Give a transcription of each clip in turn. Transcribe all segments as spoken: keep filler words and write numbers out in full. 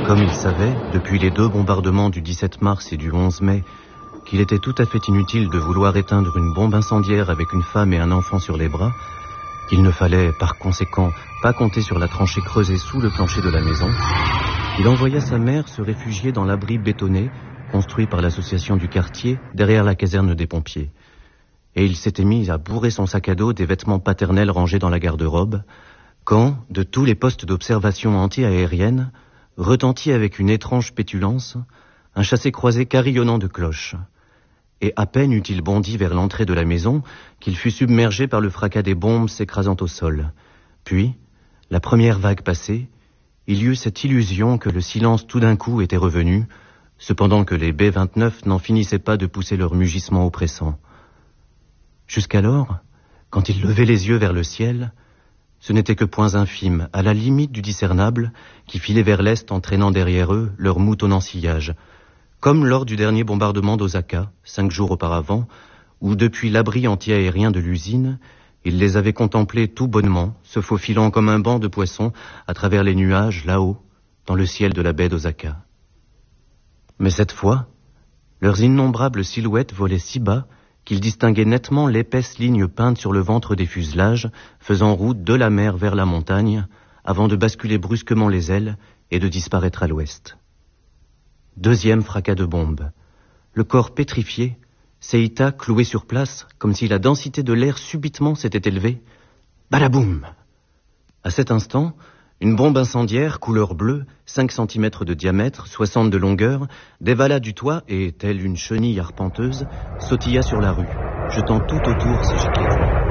Comme il savait, depuis les deux bombardements du dix-sept mars et du onze mai, qu'il était tout à fait inutile de vouloir éteindre une bombe incendiaire avec une femme et un enfant sur les bras, qu'il ne fallait, par conséquent, pas compter sur la tranchée creusée sous le plancher de la maison, il envoya sa mère se réfugier dans l'abri bétonné, construit par l'association du quartier, derrière la caserne des pompiers. Et il s'était mis à bourrer son sac à dos des vêtements paternels rangés dans la garde-robe, quand, de tous les postes d'observation anti-aérienne, retentit avec une étrange pétulance un chassé-croisé carillonnant de cloches. Et à peine eut-il bondi vers l'entrée de la maison qu'il fut submergé par le fracas des bombes s'écrasant au sol. Puis, la première vague passée, il y eut cette illusion que le silence tout d'un coup était revenu, cependant que les B vingt-neuf n'en finissaient pas de pousser leur mugissement oppressant. Jusqu'alors, quand il levait les yeux vers le ciel, ce n'étaient que points infimes, à la limite du discernable, qui filaient vers l'est entraînant derrière eux leur moutonnant sillage, comme lors du dernier bombardement d'Osaka, cinq jours auparavant, où depuis l'abri anti-aérien de l'usine, il les avait contemplés tout bonnement, se faufilant comme un banc de poissons à travers les nuages, là-haut, dans le ciel de la baie d'Osaka. Mais cette fois, leurs innombrables silhouettes volaient si bas qu'il distinguait nettement l'épaisse ligne peinte sur le ventre des fuselages, faisant route de la mer vers la montagne, avant de basculer brusquement les ailes et de disparaître à l'ouest. Deuxième fracas de bombe. Le corps pétrifié, Seita cloué sur place, comme si la densité de l'air subitement s'était élevée. Badaboum! À cet instant, une bombe incendiaire, couleur bleue, cinq centimètres de diamètre, soixante de longueur, dévala du toit et, telle une chenille arpenteuse, sautilla sur la rue, jetant tout autour ses giclées de feu.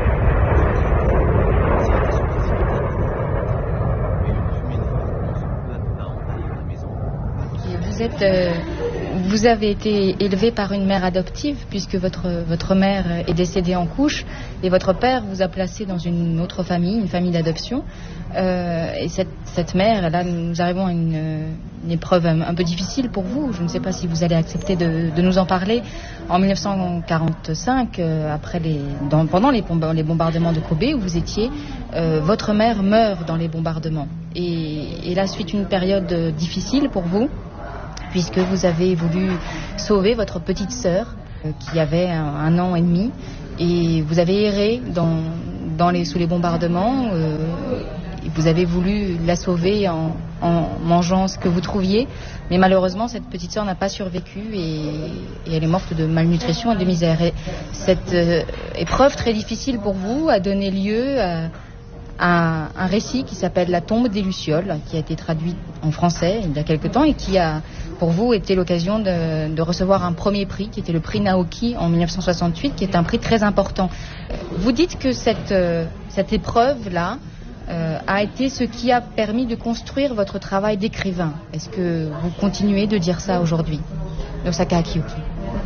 Vous êtes, euh, vous avez été élevé par une mère adoptive puisque votre, votre mère est décédée en couche et votre père vous a placé dans une autre famille, une famille d'adoption. Euh, et cette, cette mère, là, nous arrivons à une, une épreuve un, un peu difficile pour vous. Je ne sais pas si vous allez accepter de, de nous en parler. En dix-neuf cent quarante-cinq, euh, après les, dans, pendant les, les bombardements de Kobe où vous étiez, euh, votre mère meurt dans les bombardements. Et, et là suit une période difficile pour vous, puisque vous avez voulu sauver votre petite sœur, euh, qui avait un, un an et demi, et vous avez erré dans, dans les, sous les bombardements, euh, et vous avez voulu la sauver en, en mangeant ce que vous trouviez, mais malheureusement cette petite sœur n'a pas survécu et, et elle est morte de malnutrition et de misère. Et cette euh, épreuve très difficile pour vous a donné lieu à Un, un récit qui s'appelle La tombe des Lucioles, qui a été traduit en français il y a quelque temps et qui a, pour vous, été l'occasion de, de recevoir un premier prix, qui était le prix Naoki en dix-neuf cent soixante-huit, qui est un prix très important. Vous dites que cette, cette épreuve-là euh, a été ce qui a permis de construire votre travail d'écrivain. Est-ce que vous continuez de dire ça aujourd'hui, Nosaka Akiyuki?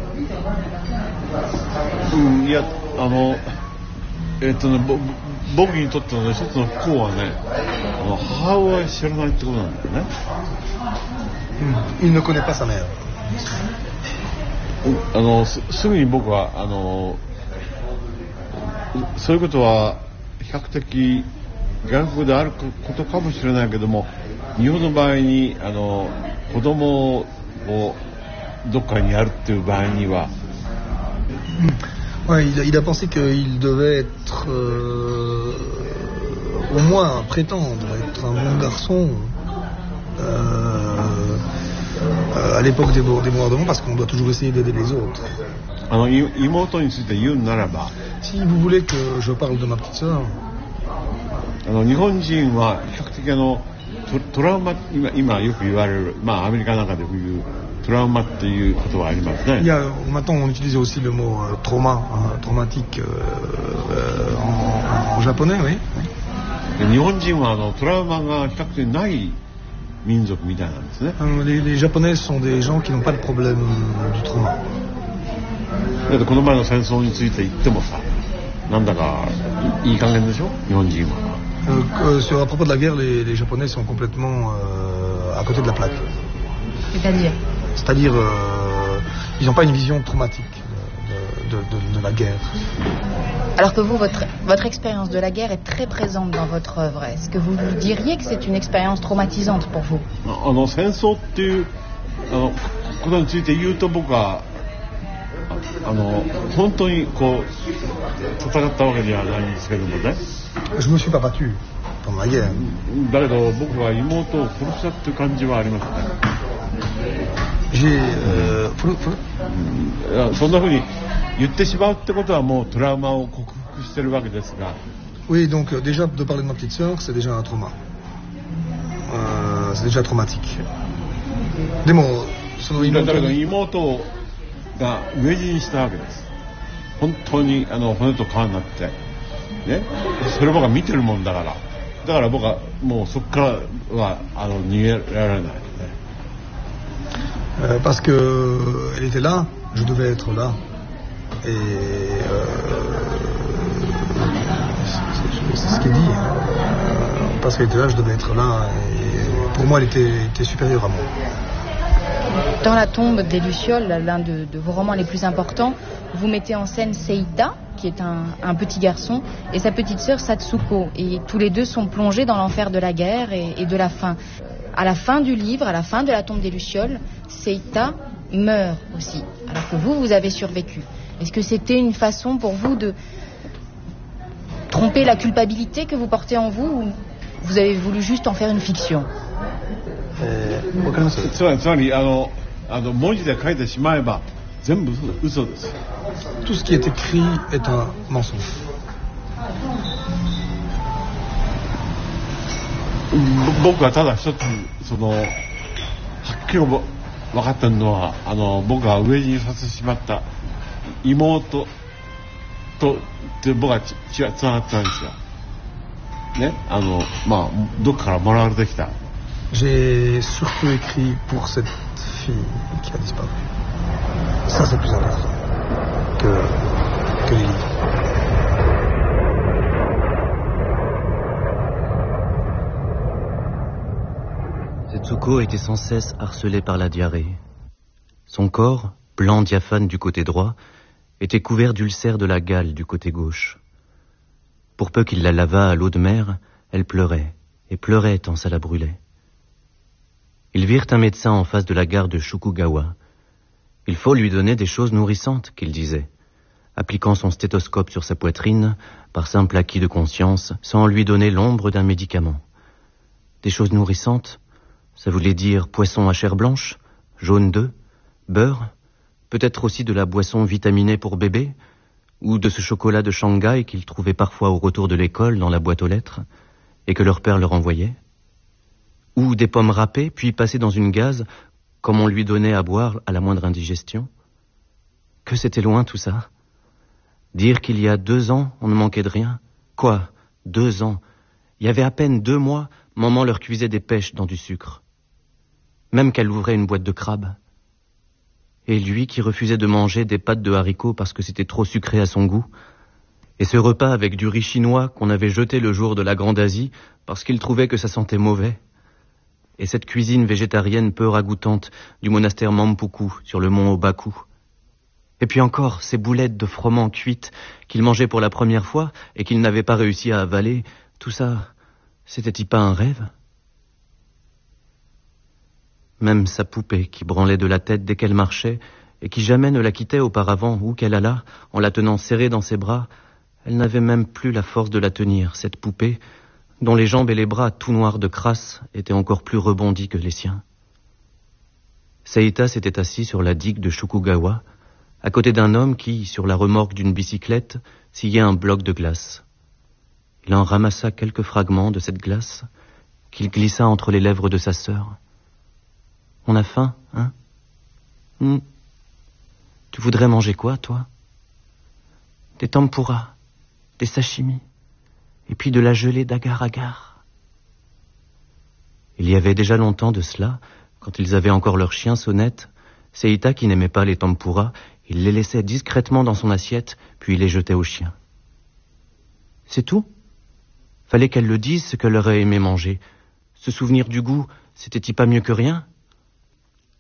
Mm, yeah, alors,えっとね、僕にとっての一つの不幸はね、あの母親を知らないってことなんだよね。 うん、il ne connaît pas sa mère. あの す, すぐに僕はあのそういうことは比較的外国であることかもしれないけども、日本の場合にあの子供をどっかにやるっていう場合には。 Ouais, il, a, il a pensé qu'il devait être euh, au moins prétendre être un bon garçon euh, euh, à l'époque des, des bombardements, parce qu'on doit toujours essayer d'aider les autres. Alors, si vous voulez que je parle de ma petite sœur, あの日本人は比較的あの ト, トラウマ 今, 今よく言われる、まあアメリカなんかでこういうトラウマっていうことはありますね。 Il y a, maintenant on utilise aussi le mot euh, trauma, hein, traumatique euh, euh, en, en japonais, oui. 日本人はあのトラウマが比較的ない民族みたいなんですね。 Les, les Japonais sont des gens qui n'ont pas de problème du trauma. だってこの前の戦争について言ってもさ、なんだかいい加減でしょ、日本人は。 Euh, sur à propos de la guerre, les, les Japonais sont complètement euh, à côté de la plaque. C'est-à-dire C'est-à-dire, euh, ils n'ont pas une vision traumatique de, de, de, de la guerre. Alors que vous, votre, votre expérience de la guerre est très présente dans votre œuvre. Est-ce que vous diriez que c'est une expérience traumatisante pour vous? あの戦争っていうあのことについて言うと僕はあの本当にこう戦ったわけではないんですけどもね。 Je me suis pas battu pendant la guerre. だけど僕は妹を殺したっていう感じはありますね。 J'ai euh, faut- faut- いやそんなふうに言ってしまうってことはもうトラウマを克服してるわけですが。 Oui, donc euh, déjà de parler de ma petite sœur, c'est déjà un trauma. Euh, c'est déjà traumatique. でもそのだけど妹に妹が飢え死にしたわけです。本当にあの骨と皮になってね、それ僕は見てるもんだから、だから僕はもうそこからはあの逃げられないね。 Euh, parce que elle était là, je devais être là. Et euh, c'est, c'est ce qu'il dit. Euh, parce qu'elle était là, je devais être là. Et pour moi, elle était, était supérieure à moi. Dans La tombe des Lucioles, l'un de, de vos romans les plus importants, vous mettez en scène Seita, qui est un, un petit garçon, et sa petite sœur Satsuko. Et tous les deux sont plongés dans l'enfer de la guerre et, et de la faim. À la fin du livre, à la fin de La tombe des Lucioles, Seita meurt aussi, alors que vous, vous avez survécu. Est-ce que c'était une façon pour vous de tromper la culpabilité que vous portez en vous, ou vous avez voulu juste en faire une fiction? つまりつまりあのあの文字で書いてしまえば全部嘘です。 Tout ce qui est écrit est un mensonge. 僕はただ一つそのはっきり分かってるのはあの僕が飢え死にさせてしまった妹とで僕は血血がつながってないんですよ。ね、あのまあどっかからもらわれてきた。 J'ai surtout écrit pour cette fille qui a disparu. Ça, c'est plus important que, que les livres. Setsuko était sans cesse harcelée par la diarrhée. Son corps, blanc diaphane du côté droit, était couvert d'ulcères de la gale du côté gauche. Pour peu qu'il la lavât à l'eau de mer, elle pleurait, et pleurait tant ça la brûlait. Ils virent un médecin en face de la gare de Shukugawa. Il faut lui donner des choses nourrissantes, qu'il disait, appliquant son stéthoscope sur sa poitrine, par simple acquis de conscience, sans lui donner l'ombre d'un médicament. Des choses nourrissantes, ça voulait dire poisson à chair blanche, jaune d'œuf, beurre, peut-être aussi de la boisson vitaminée pour bébé, ou de ce chocolat de Shanghai qu'ils trouvaient parfois au retour de l'école dans la boîte aux lettres, et que leur père leur envoyait. Ou des pommes râpées, puis passées dans une gaze, comme on lui donnait à boire à la moindre indigestion. Que c'était loin tout ça. Dire qu'il y a deux ans, on ne manquait de rien. Quoi, deux ans? Il y avait à peine deux mois, maman leur cuisait des pêches dans du sucre. Même qu'elle ouvrait une boîte de crabes. Et lui qui refusait de manger des pâtes de haricots parce que c'était trop sucré à son goût. Et ce repas avec du riz chinois qu'on avait jeté le jour de la Grande Asie parce qu'il trouvait que ça sentait mauvais. Et cette cuisine végétarienne peu ragoûtante du monastère Mampuku sur le mont Obaku. Et puis encore ces boulettes de froment cuites qu'il mangeait pour la première fois et qu'il n'avait pas réussi à avaler. Tout ça, c'était-il pas un rêve? Même sa poupée qui branlait de la tête dès qu'elle marchait et qui jamais ne la quittait auparavant où qu'elle allât en la tenant serrée dans ses bras, elle n'avait même plus la force de la tenir, cette poupée, dont les jambes et les bras tout noirs de crasse étaient encore plus rebondis que les siens. Seita s'était assis sur la digue de Shukugawa, à côté d'un homme qui, sur la remorque d'une bicyclette, sciait un bloc de glace. Il en ramassa quelques fragments de cette glace qu'il glissa entre les lèvres de sa sœur. « On a faim, hein hmm. Tu voudrais manger quoi, toi? Des tempura, des sashimi, et puis de la gelée d'agar-agar. » Il y avait déjà longtemps de cela, quand ils avaient encore leur chien Sonnette, Seita, qui n'aimait pas les tempura, il les laissait discrètement dans son assiette, puis il les jetait au chien. C'est tout? Fallait qu'elle le dise, ce qu'elle aurait aimé manger. Se souvenir du goût, c'était-il pas mieux que rien?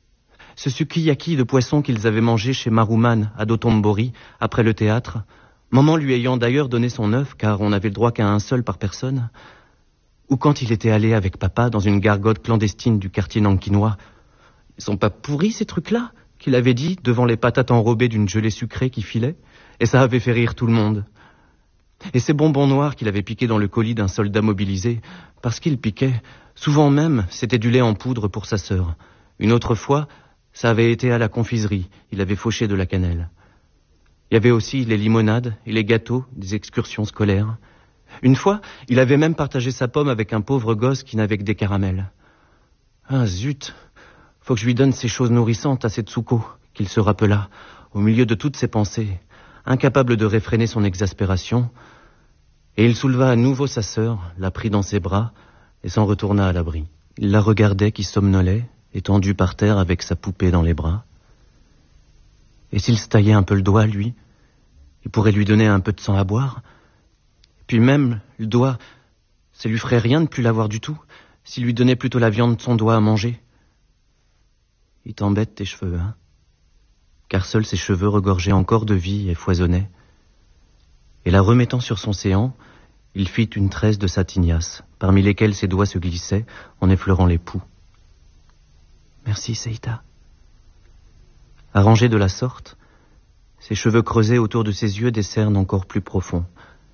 Ce sukiyaki de poisson qu'ils avaient mangé chez Maruman, à Dotonbori, après le théâtre, maman lui ayant d'ailleurs donné son œuf, car on n'avait le droit qu'à un seul par personne, ou quand il était allé avec papa dans une gargote clandestine du quartier nankinois. Ils sont pas pourris ces trucs-là, qu'il avait dit devant les patates enrobées d'une gelée sucrée qui filait, et ça avait fait rire tout le monde. Et ces bonbons noirs qu'il avait piqués dans le colis d'un soldat mobilisé, parce qu'il piquait, souvent même, c'était du lait en poudre pour sa sœur. Une autre fois, ça avait été à la confiserie, il avait fauché de la cannelle. Il y avait aussi les limonades et les gâteaux des excursions scolaires. Une fois, il avait même partagé sa pomme avec un pauvre gosse qui n'avait que des caramels. Ah zut, faut que je lui donne ces choses nourrissantes à Setsuko, qu'il se rappela, au milieu de toutes ses pensées, incapable de réfréner son exaspération, et il souleva à nouveau sa sœur, la prit dans ses bras, et s'en retourna à l'abri. Il la regardait qui somnolait, étendue par terre avec sa poupée dans les bras. Et s'il se taillait un peu le doigt, lui, il pourrait lui donner un peu de sang à boire. Puis même, le doigt, ça lui ferait rien de plus l'avoir du tout, s'il lui donnait plutôt la viande de son doigt à manger. Il t'embête tes cheveux, hein? Car seuls ses cheveux regorgeaient encore de vie et foisonnaient. Et la remettant sur son séant, il fit une tresse de satignasse, parmi lesquelles ses doigts se glissaient en effleurant les poux. Merci, Seita. Arrangés de la sorte, ses cheveux creusaient autour de ses yeux des cernes encore plus profonds.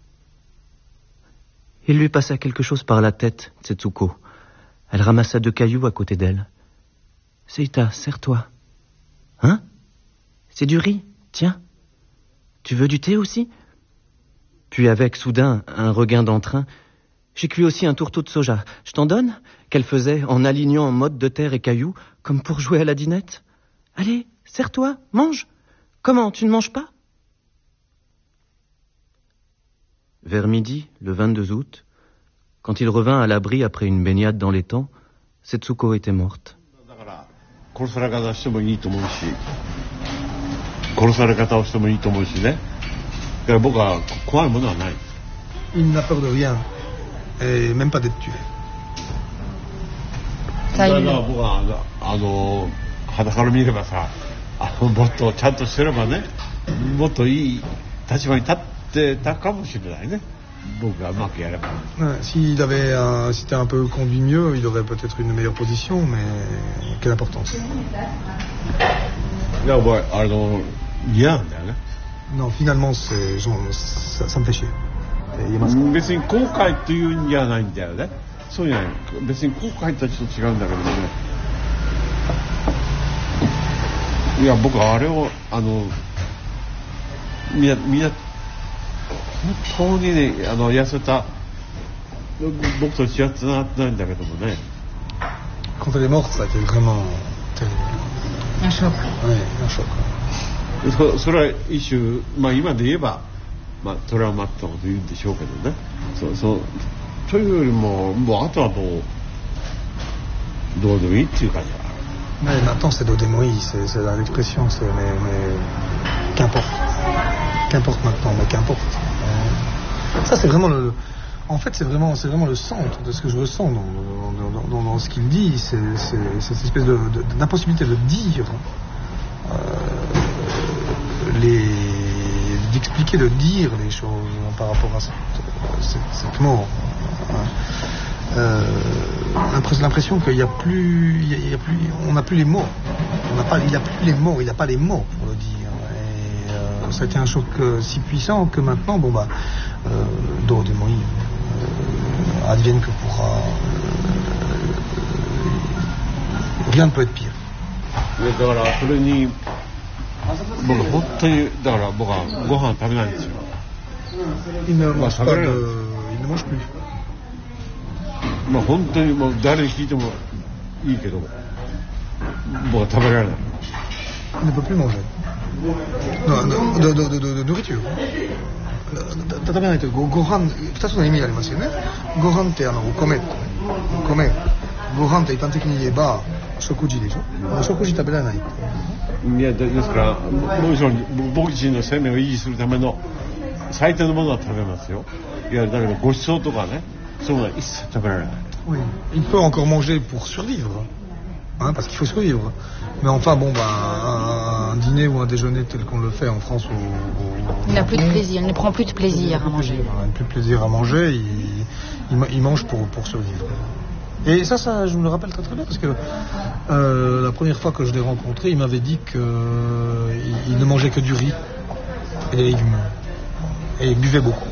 Il lui passa quelque chose par la tête, Setsuko. Elle ramassa deux cailloux à côté d'elle. Seita, serre-toi. Hein? C'est du riz, tiens. Tu veux du thé aussi? Puis avec, soudain, un regain d'entrain, j'ai cuit aussi un tourteau de soja. Je t'en donne? Qu'elle faisait en alignant motte de terre et cailloux, comme pour jouer à la dinette. Allez, serre-toi, mange. Comment, tu ne manges pas? Vers midi, le vingt-deux août, quand il revint à l'abri après une baignade dans l'étang, Setsuko était morte. Il n'a peur de rien, et même pas d'être tué. Ça, il... あの肌から見ればさ、あのもっとちゃんとしてればね、もっといい立場に立ってたかもしれないね。僕がうまくやれば。 Ouais, s'il avait un, si c'était un peu conduit mieux, il aurait peut-être une meilleure position, mais quelle importance? いやお前あの嫌なんだよね。 Non, finalement, c'est, genre, ça, ça me fait chier. 別に後悔というんじゃないんだよね。そうじゃない。別に後悔とはちょっと違うんだけどね。いや僕あれをあのみんなみんな本当にねあの痩せた僕と血はつながってないんだけどもね。 Quand elle est morte, ça a été vraiment terrible. Un choc. Oui, un choc. そ, それは一種、まあ、今で言えば、まあ、トラウマってこと言うんでしょうけどね。そうそうというよりももうあとはもうどうでもいいっていう感じは。 Mais maintenant c'est Dodémoï, c'est, c'est l'expression, c'est mais, mais qu'importe, qu'importe maintenant, mais qu'importe. Euh, ça c'est vraiment le, en fait c'est vraiment, c'est vraiment le centre de ce que je ressens dans, dans, dans, dans ce qu'il dit, c'est, c'est, c'est cette espèce de, de, d'impossibilité de dire, euh, les, d'expliquer, de dire les choses par rapport à cette, cette, cette mort. Euh, l'impression qu'il n'y a plus, il y a, il y a plus, on n'a plus les mots. On n'a pas, il n'a plus les mots, il n'a pas les mots pour le dire. Et euh, ça a été un choc euh, si puissant que maintenant, bon bah, euh, Dodémoï, euh, advienne que pourra. Euh, rien ne peut être pire. だからそれに僕本当にだから僕はご飯食べないんですよ。 Il ne mange pas de, il ne mange plus. まあ本当にもう誰に聞いてもいいけど僕は食べられない。 Il ne peut plus manger. Non, de, de, de, de, de nourriture. 食べないとご飯二つの意味がありますよね。ご飯ってあのお米、お米。ご飯って一般的に言えば食事でしょ。食事食べられない。 いやですからもちろん僕自身の生命を維持するための最低のものは食べますよ。いやだけどご馳走とかね。Oui, il peut encore manger pour survivre, hein, parce qu'il faut survivre. Mais enfin, bon, bah, un, un dîner ou un déjeuner tel qu'on le fait en France, au, au, il n'a plus de plaisir, il ne prend plus de plaisir à manger. Il n'a plus de plaisir à manger, il, il, il mange pour, pour survivre. Et ça, ça, je me le rappelle très très bien, parce que euh, la première fois que je l'ai rencontré, il m'avait dit qu'il euh, ne mangeait que du riz et des légumes. Et il buvait beaucoup.